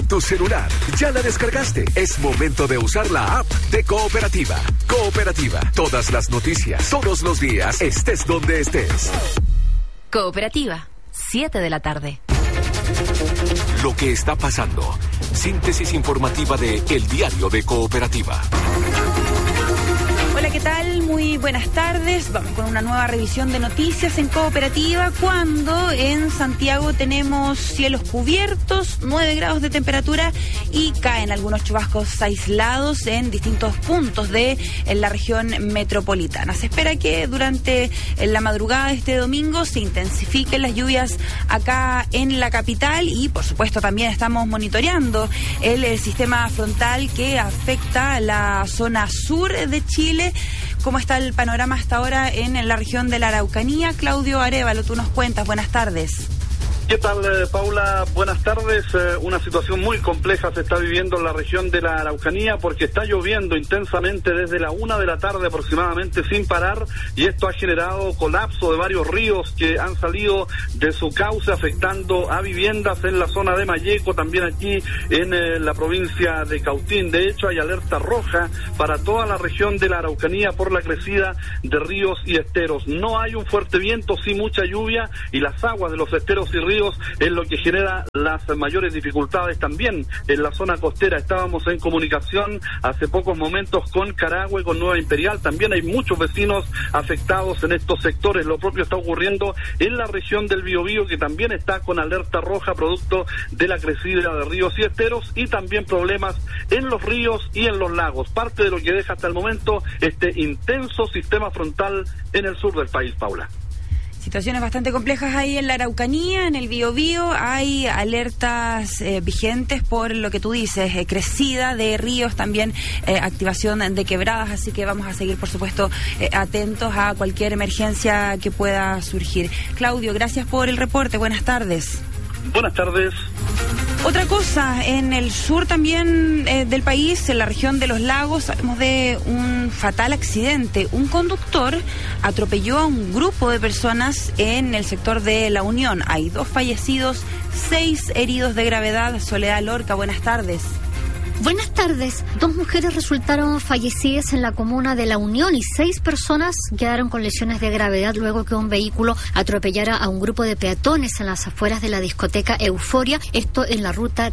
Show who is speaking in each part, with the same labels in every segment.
Speaker 1: en tu celular. ¿Ya la descargaste? Es momento de usar la app de Cooperativa. Cooperativa, todas las noticias, todos los días, estés donde estés.
Speaker 2: Cooperativa, 7 de la tarde.
Speaker 1: Lo que está pasando. Síntesis informativa de El Diario de Cooperativa.
Speaker 3: Hola, ¿qué tal? Muy buenas tardes. Vamos con una nueva revisión de noticias en Cooperativa, cuando en Santiago tenemos cielos cubiertos, 9 grados de temperatura y caen algunos chubascos aislados en distintos puntos de la región metropolitana. Se espera que durante la madrugada de este domingo se intensifiquen las lluvias acá en la capital y, por supuesto, también estamos monitoreando el sistema frontal que afecta la zona sur de Chile. ¿Cómo está el panorama hasta ahora en la región de la Araucanía? Claudio Arévalo, tú nos cuentas. Buenas tardes.
Speaker 4: ¿Qué tal, Paula? Buenas tardes. Una situación muy compleja se está viviendo en la región de la Araucanía porque está lloviendo intensamente desde la 1 de la tarde aproximadamente sin parar, y esto ha generado colapso de varios ríos que han salido de su cauce, afectando a viviendas en la zona de Malleco, también aquí en la provincia de Cautín. De hecho, hay alerta roja para toda la región de la Araucanía por la crecida de ríos y esteros. No hay un fuerte viento, sí mucha lluvia, y las aguas de los esteros y ríos es lo que genera las mayores dificultades también en la zona costera. Estábamos en comunicación hace pocos momentos con Carahue, con Nueva Imperial. También hay muchos vecinos afectados en estos sectores. Lo propio está ocurriendo en la región del Biobío, que también está con alerta roja producto de la crecida de ríos y esteros, y también problemas en los ríos y en los lagos. Parte de lo que deja hasta el momento este intenso sistema frontal en el sur del país, Paula.
Speaker 3: Situaciones bastante complejas ahí en la Araucanía, en el Biobío. Hay alertas vigentes por lo que tú dices, crecida de ríos, también activación de quebradas, así que vamos a seguir, por supuesto, atentos a cualquier emergencia que pueda surgir. Claudio, gracias por el reporte. Buenas tardes.
Speaker 4: Buenas tardes.
Speaker 3: Otra cosa, en el sur también del país, en la región de los lagos, sabemos de un fatal accidente. Un conductor atropelló a un grupo de personas en el sector de La Unión. Hay 2 fallecidos, 6 heridos de gravedad. Soledad Lorca, buenas tardes.
Speaker 5: Buenas tardes. 2 mujeres resultaron fallecidas en la comuna de La Unión y 6 personas quedaron con lesiones de gravedad luego que un vehículo atropellara a un grupo de peatones en las afueras de la discoteca Euforia, esto en la ruta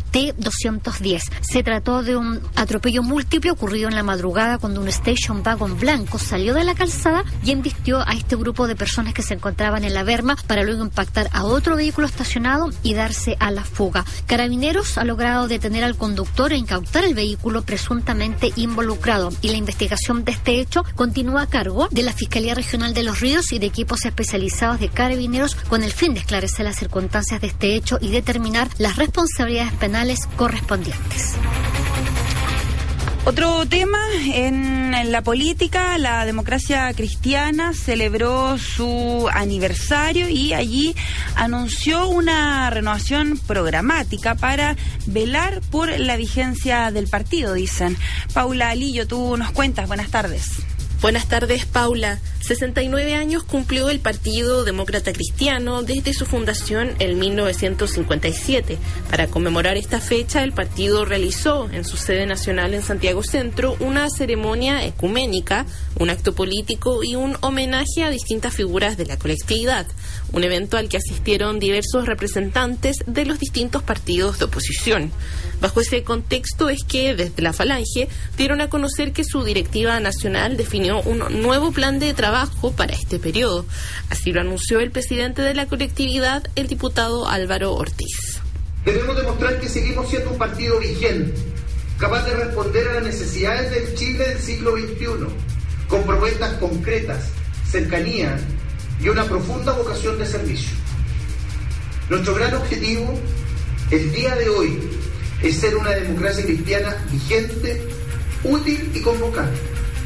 Speaker 5: T210. Se trató de un atropello múltiple ocurrido en la madrugada cuando un station wagon blanco salió de la calzada y embistió a este grupo de personas que se encontraban en la berma para luego impactar a otro vehículo estacionado y darse a la fuga. Carabineros ha logrado detener al conductor e incautar el vehículo presuntamente involucrado, y la investigación de este hecho continúa a cargo de la Fiscalía Regional de Los Ríos y de equipos especializados de Carabineros con el fin de esclarecer las circunstancias de este hecho y determinar las responsabilidades penales correspondientes.
Speaker 3: Otro tema en la política, la Democracia Cristiana celebró su aniversario y allí anunció una renovación programática para velar por la vigencia del partido, dicen. Paula Alillo, tú nos cuentas. Buenas tardes.
Speaker 6: Buenas tardes, Paula. 69 años cumplió el Partido Demócrata Cristiano desde su fundación en 1957. Para conmemorar esta fecha, el partido realizó en su sede nacional en Santiago Centro una ceremonia ecuménica, un acto político y un homenaje a distintas figuras de la colectividad. Un evento al que asistieron diversos representantes de los distintos partidos de oposición. Bajo ese contexto es que desde la Falange dieron a conocer que su directiva nacional definió un nuevo plan de trabajo para este periodo. Así lo anunció el presidente de la colectividad, el diputado Álvaro Ortiz.
Speaker 7: Debemos demostrar que seguimos siendo un partido vigente, capaz de responder a las necesidades del Chile del siglo XXI, con propuestas concretas, cercanía y una profunda vocación de servicio. Nuestro gran objetivo, el día de hoy, es ser una democracia cristiana vigente, útil y convocante.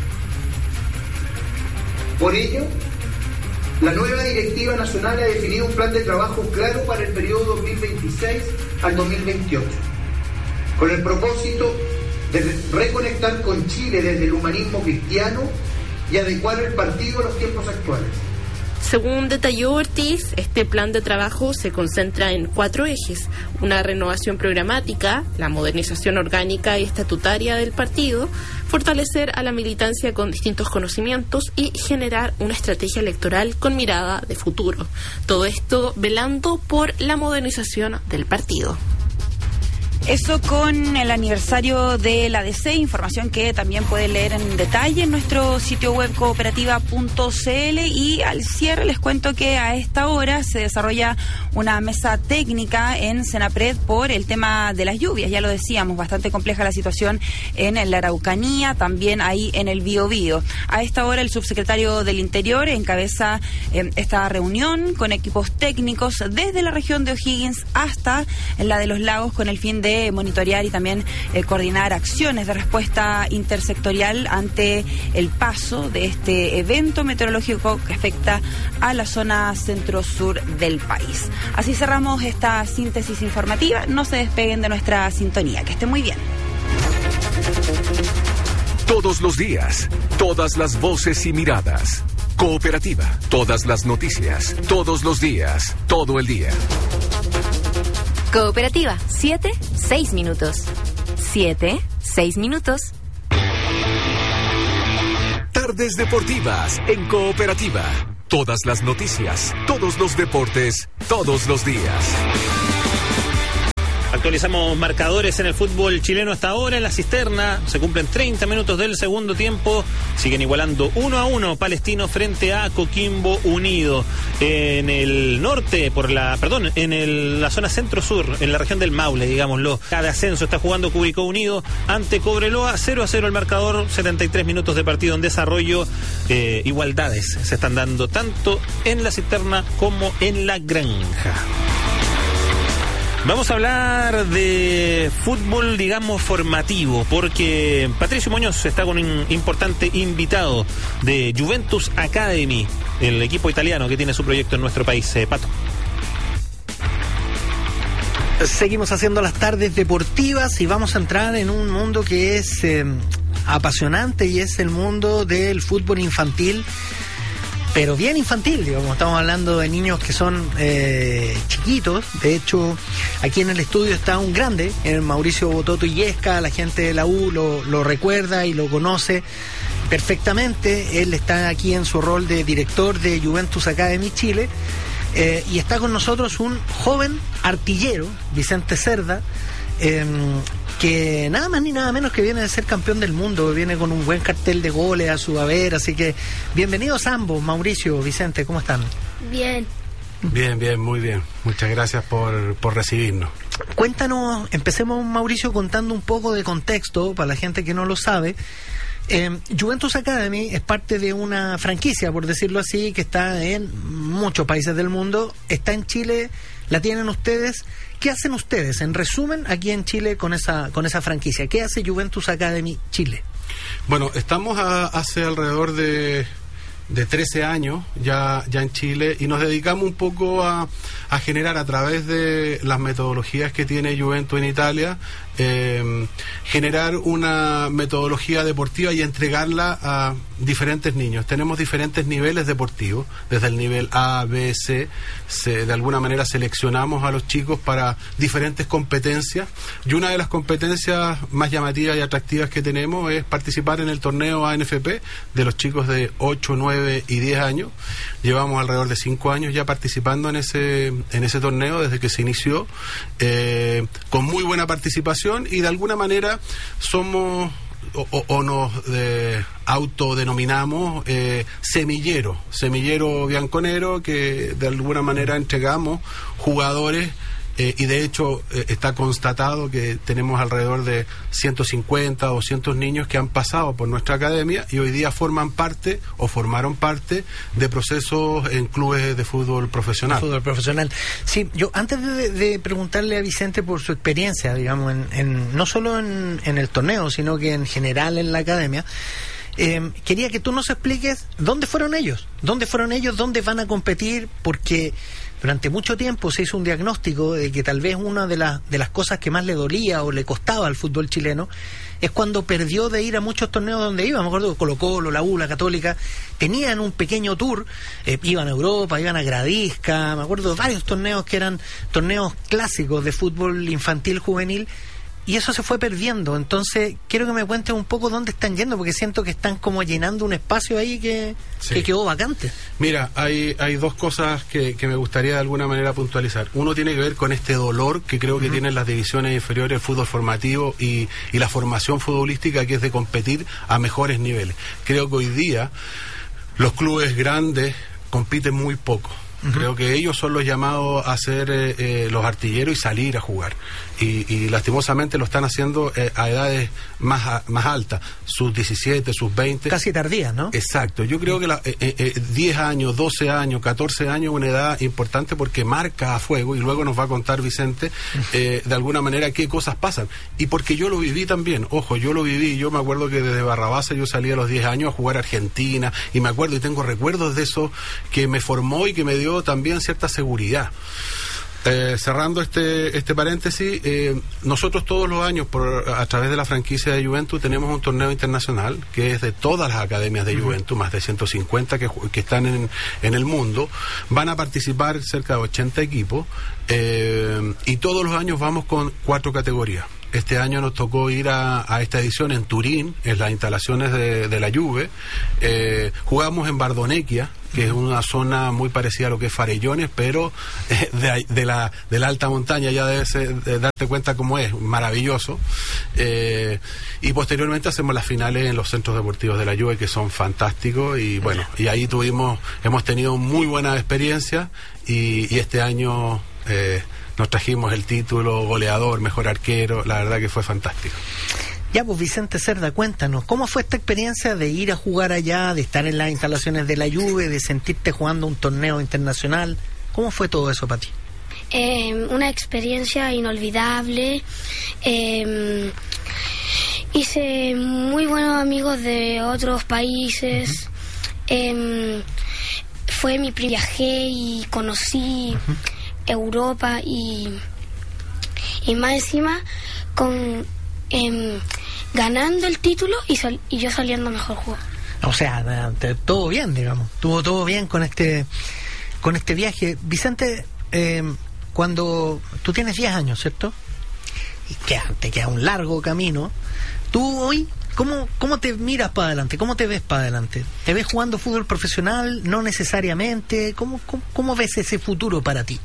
Speaker 7: Por ello, la nueva directiva nacional ha definido un plan de trabajo claro para el periodo 2026 al 2028, con el propósito de reconectar con Chile desde el humanismo cristiano y adecuar el partido a los tiempos actuales.
Speaker 6: Según detalló Ortiz, este plan de trabajo se concentra en 4 ejes: una renovación programática, la modernización orgánica y estatutaria del partido, fortalecer a la militancia con distintos conocimientos y generar una estrategia electoral con mirada de futuro. Todo esto velando por la modernización del partido.
Speaker 3: Eso con el aniversario de la DC, información que también puede leer en detalle en nuestro sitio web cooperativa.cl. Y al cierre les cuento que a esta hora se desarrolla una mesa técnica en Senapred por el tema de las lluvias. Ya lo decíamos, bastante compleja la situación en la Araucanía, también ahí en el Biobío. A esta hora el subsecretario del Interior encabeza esta reunión con equipos técnicos desde la región de O'Higgins hasta la de los lagos, con el fin de monitorear y también coordinar acciones de respuesta intersectorial ante el paso de este evento meteorológico que afecta a la zona centro-sur del país. Así cerramos esta síntesis informativa. No se despeguen de nuestra sintonía. Que estén muy bien.
Speaker 1: Todos los días, todas las voces y miradas. Cooperativa, todas las noticias, todos los días, todo el día.
Speaker 2: Cooperativa, 7, 6 minutos. 7, 6 minutos.
Speaker 1: Tardes deportivas en Cooperativa. Todas las noticias, todos los deportes, todos los días.
Speaker 8: Actualizamos marcadores en el fútbol chileno hasta ahora. En la cisterna se cumplen 30 minutos del segundo tiempo. Siguen igualando 1-1 Palestino frente a Coquimbo Unido. En el norte, en la zona centro-sur, en la región del Maule, digámoslo. Cada ascenso está jugando Curicó Unido ante Cobreloa. 0-0 el marcador, 73 minutos de partido en desarrollo. Igualdades se están dando tanto en la cisterna como en la granja. Vamos a hablar de fútbol, digamos, formativo, porque Patricio Muñoz está con un importante invitado de Juventus Academy, el equipo italiano que tiene su proyecto en nuestro país. Pato.
Speaker 9: Seguimos haciendo las tardes deportivas y vamos a entrar en un mundo que es apasionante, y es el mundo del fútbol infantil. Pero bien infantil, digamos, estamos hablando de niños que son chiquitos. De hecho, aquí en el estudio está un grande, Mauricio Bototo Illesca. La gente de la U lo recuerda y lo conoce perfectamente. Él está aquí en su rol de director de Juventus Academy Chile. Y está con nosotros un joven artillero, Vicente Cerda, que nada más ni nada menos que viene de ser campeón del mundo, viene con un buen cartel de goles a su haber, así que bienvenidos ambos, Mauricio, Vicente, ¿cómo están?
Speaker 10: Bien.
Speaker 11: Bien, muy bien. Muchas gracias por recibirnos.
Speaker 9: Cuéntanos, empecemos, Mauricio, contando un poco de contexto para la gente que no lo sabe. Juventus Academy es parte de una franquicia, por decirlo así, que está en muchos países del mundo. Está en Chile, la tienen ustedes. ¿Qué hacen ustedes, en resumen, aquí en Chile con esa franquicia? ¿Qué hace Juventus Academy Chile?
Speaker 11: Bueno, estamos hace alrededor de 13 años ya en Chile, y nos dedicamos un poco a generar, a través de las metodologías que tiene Juventus en Italia, generar una metodología deportiva y entregarla a diferentes niños. Tenemos diferentes niveles deportivos, desde el nivel A, B, C. De alguna manera seleccionamos a los chicos para diferentes competencias, y una de las competencias más llamativas y atractivas que tenemos es participar en el torneo ANFP de los chicos de 8, 9 y 10 años. Llevamos alrededor de 5 años ya participando en ese torneo desde que se inició, con muy buena participación, y de alguna manera somos o nos autodenominamos semillero bianconero, que de alguna manera entregamos jugadores. Y de hecho está constatado que tenemos alrededor de 150 o 200 niños que han pasado por nuestra academia y hoy día formaron parte de procesos en clubes de fútbol profesional.
Speaker 9: Sí, yo antes de preguntarle a Vicente por su experiencia, digamos, no solo en el torneo, sino que en general en la academia, quería que tú nos expliques dónde fueron ellos, dónde van a competir, porque durante mucho tiempo se hizo un diagnóstico de que tal vez una de las cosas que más le dolía o le costaba al fútbol chileno es cuando perdió de ir a muchos torneos donde iba. Me acuerdo que Colo-Colo, la U, la Católica tenían un pequeño tour, iban a Europa, iban a Gradisca, me acuerdo de varios torneos que eran torneos clásicos de fútbol infantil, juvenil, y eso se fue perdiendo. Entonces quiero que me cuentes un poco dónde están yendo, porque siento que están como llenando un espacio ahí que quedó vacante.
Speaker 11: Mira, hay dos cosas que me gustaría de alguna manera puntualizar. Uno tiene que ver con este dolor que creo que tienen las divisiones inferiores, el fútbol formativo y la formación futbolística, que es de competir a mejores niveles. Creo que hoy día los clubes grandes compiten muy poco. Creo que ellos son los llamados a ser los artilleros y salir a jugar. Y lastimosamente lo están haciendo a edades más altas, sus 17, sus 20.
Speaker 9: Casi tardías, ¿no?
Speaker 11: Exacto. Yo creo que 10 años, 12 años, 14 años es una edad importante porque marca a fuego, y luego nos va a contar Vicente de alguna manera qué cosas pasan. Y porque yo lo viví también. Ojo, yo lo viví. Yo me acuerdo que desde Barrabasa yo salí a los 10 años a jugar a Argentina, y me acuerdo y tengo recuerdos de eso que me formó y que me dio también cierta seguridad. Cerrando este paréntesis, nosotros todos los años a través de la franquicia de Juventus tenemos un torneo internacional que es de todas las academias de Juventus, más de 150 que están en el mundo. Van a participar cerca de 80 equipos, y todos los años vamos con 4 categorías. Este año nos tocó ir a esta edición en Turín, en las instalaciones de la Juve. Jugamos en Bardonecchia, que es una zona muy parecida a lo que es Farellones, pero de la alta montaña. Ya debes darte cuenta cómo es, maravilloso. Y posteriormente hacemos las finales en los centros deportivos de la Juve, que son fantásticos, y bueno, y ahí hemos tenido muy buenas experiencias, y este año nos trajimos el título goleador, mejor arquero. La verdad que fue fantástico.
Speaker 9: Ya, pues Vicente Cerda, cuéntanos, ¿cómo fue esta experiencia de ir a jugar allá, de estar en las instalaciones de la Juve, de sentirte jugando un torneo internacional? ¿Cómo fue todo eso para ti?
Speaker 10: Una experiencia inolvidable. Hice muy buenos amigos de otros países. Fue mi primer viaje y conocí Europa, y más encima ganando el título y yo saliendo mejor jugador.
Speaker 9: O sea, todo bien, digamos. Tuvo todo bien con este viaje. Vicente, cuando tú tienes 10 años, ¿cierto? Y te queda un largo camino. Tú hoy, ¿cómo te miras para adelante? ¿Cómo te ves para adelante? ¿Te ves jugando fútbol profesional? No necesariamente. ¿Cómo ves ese futuro para ti?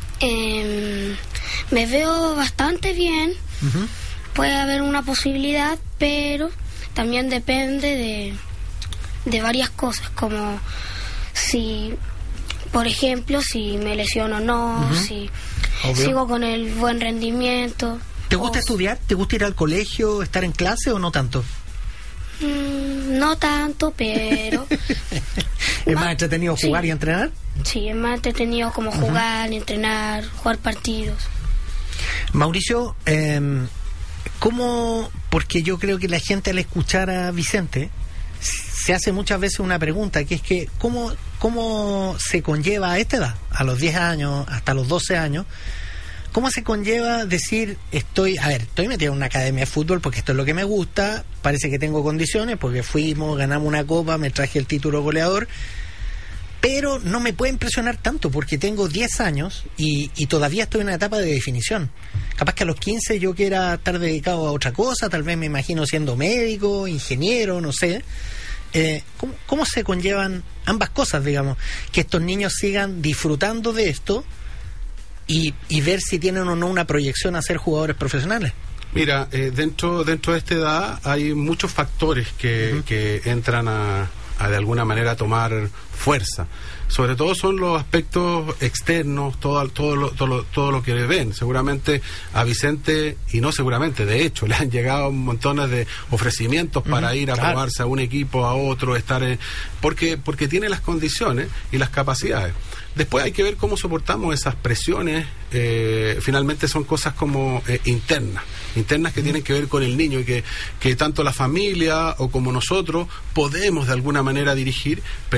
Speaker 10: Me veo bastante bien. Puede haber una posibilidad, pero también depende de varias cosas, como si, por ejemplo, si me lesiono o no, si sigo con el buen rendimiento.
Speaker 9: ¿Te gusta estudiar? ¿Te gusta ir al colegio, estar en clase, o no tanto?
Speaker 10: No tanto, pero...
Speaker 9: ¿Es más entretenido jugar y entrenar?
Speaker 10: Sí, es más entretenido como jugar, entrenar, jugar partidos.
Speaker 9: Mauricio, ¿cómo? Porque yo creo que la gente, al escuchar a Vicente, se hace muchas veces una pregunta, que es que ¿cómo se conlleva a esta edad, a los 10 años, hasta los 12 años, cómo se conlleva decir, estoy metido en una academia de fútbol porque esto es lo que me gusta, parece que tengo condiciones, porque ganamos una copa, me traje el título goleador, pero no me puede impresionar tanto porque tengo 10 años y todavía estoy en una etapa de definición? Capaz que a los 15 yo quiera estar dedicado a otra cosa, tal vez me imagino siendo médico, ingeniero, no sé. ¿Cómo se conllevan ambas cosas, digamos? Que estos niños sigan disfrutando de esto y ver si tienen o no una proyección a ser jugadores profesionales.
Speaker 11: Mira, dentro de esta edad hay muchos factores que entran a de alguna manera tomar fuerza. Sobre todo son los aspectos externos, todo lo que ven. Seguramente a Vicente, y no seguramente, de hecho, le han llegado montones de ofrecimientos para ir a probarse a un equipo, a otro, porque tiene las condiciones y las capacidades. Después hay que ver cómo soportamos esas presiones. Finalmente son cosas como internas que tienen que ver con el niño, y que tanto la familia o como nosotros podemos de alguna manera dirigir, pero finalmente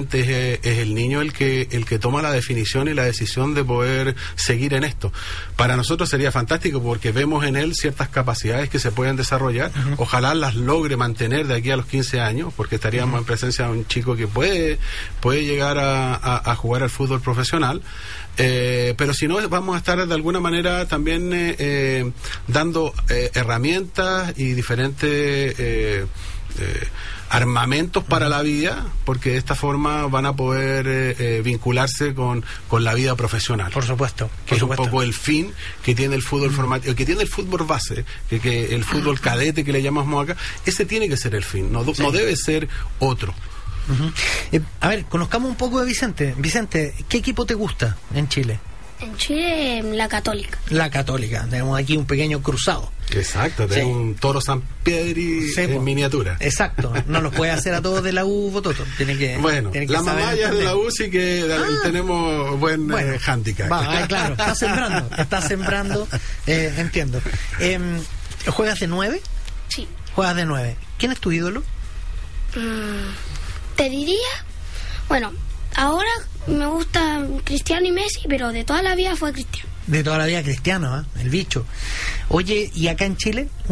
Speaker 11: finalmente es el niño el que toma la definición y la decisión de poder seguir en esto. Para nosotros sería fantástico porque vemos en él ciertas capacidades que se pueden desarrollar. Ojalá las logre mantener de aquí a los 15 años, porque estaríamos en presencia de un chico que puede llegar a jugar al fútbol profesional. Pero si no, vamos a estar de alguna manera también dando herramientas y diferentes armamentos para la vida, porque de esta forma van a poder vincularse con la vida profesional.
Speaker 9: Por supuesto.
Speaker 11: Que es un poco el fin que tiene el fútbol formativo, que tiene el fútbol base, que el fútbol cadete que le llamamos acá, ese tiene que ser el fin, no debe ser otro.
Speaker 9: A ver, conozcamos un poco de Vicente. Vicente, ¿qué equipo te gusta en Chile?
Speaker 10: En Chile, la Católica.
Speaker 9: La Católica. Tenemos aquí un pequeño cruzado.
Speaker 11: Exacto, tenemos un Toro San Pedri en miniatura.
Speaker 9: Exacto, no nos puede hacer a todos de la U, Bototo. Tiene que
Speaker 11: la mamaya de la U sí que tenemos buen handicap.
Speaker 9: Claro, está sembrando, entiendo. ¿Juegas de 9?
Speaker 10: Sí.
Speaker 9: ¿Juegas de 9? ¿Quién es tu ídolo?
Speaker 10: Te diría, bueno, ahora me gusta Cristiano y Messi, pero de toda la vida fue Cristiano.
Speaker 9: De toda la vida Cristiano, el bicho. Oye, ¿y acá en Chile?